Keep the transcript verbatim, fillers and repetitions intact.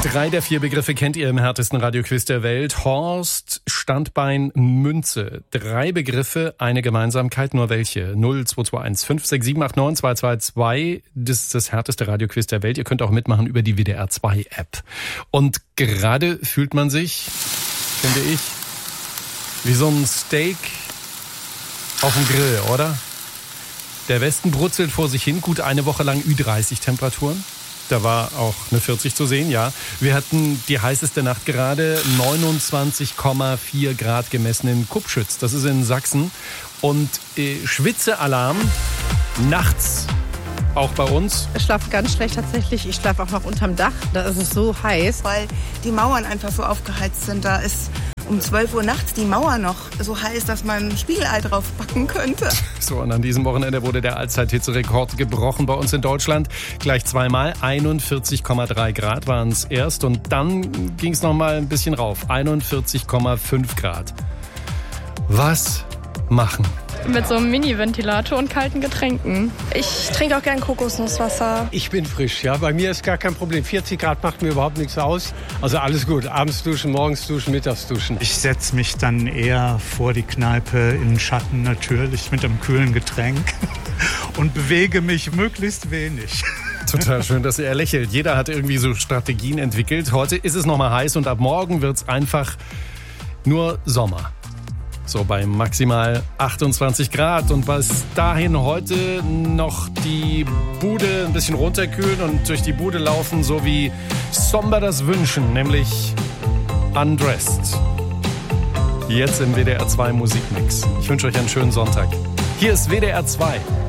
Drei der vier Begriffe kennt ihr im härtesten Radioquiz der Welt. Horst, Standbein, Münze. Drei Begriffe, eine Gemeinsamkeit, nur welche? null zwei zwei eins fünf sechs sieben acht neun zwei zwei zwei. Das ist das härteste Radioquiz der Welt. Ihr könnt auch mitmachen über die W D R zwei App. Und gerade fühlt man sich, finde ich, wie so ein Steak auf dem Grill, oder? Der Westen brutzelt vor sich hin, gut eine Woche lang Ü dreißig Temperaturen. Da war auch eine vierzig zu sehen, ja. Wir hatten die heißeste Nacht gerade, neunundzwanzig Komma vier Grad gemessen in Kupschütz. Das ist in Sachsen. Und äh, Schwitzealarm nachts auch bei uns. Ich schlafe ganz schlecht tatsächlich. Ich schlafe auch noch unterm Dach. Da ist es so heiß. Weil die Mauern einfach so aufgeheizt sind. Da ist um zwölf Uhr nachts die Mauer noch so heiß, dass man ein Spiegelei drauf backen könnte. So, und an diesem Wochenende wurde der Allzeithitzerekord gebrochen bei uns in Deutschland. Gleich zweimal. einundvierzig Komma drei Grad waren es erst. Und dann ging es noch mal ein bisschen rauf. einundvierzig Komma fünf Grad. Was machen? Mit so einem Mini-Ventilator und kalten Getränken. Ich trinke auch gern Kokosnusswasser. Ich bin frisch, ja. Bei mir ist gar kein Problem. vierzig Grad macht mir überhaupt nichts aus. Also alles gut. Abends duschen, morgens duschen, mittags duschen. Ich setze mich dann eher vor die Kneipe in den Schatten natürlich mit einem kühlen Getränk und bewege mich möglichst wenig. Total schön, dass er lächelt. Jeder hat irgendwie so Strategien entwickelt. Heute ist es nochmal heiß und ab morgen wird es einfach nur Sommer. So bei maximal achtundzwanzig Grad und bis dahin heute noch die Bude ein bisschen runterkühlen und durch die Bude laufen, so wie Somber das wünschen, nämlich Undressed. Jetzt im W D R zwei Musikmix. Ich wünsche euch einen schönen Sonntag. Hier ist W D R zwei.